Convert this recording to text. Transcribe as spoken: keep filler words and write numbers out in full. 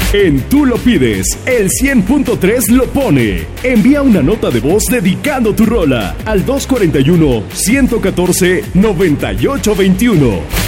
En Tú lo pides, el cien punto tres lo pone. Envía una nota de voz dedicando tu rola al dos cuatro uno, uno uno cuatro, nueve ocho dos uno.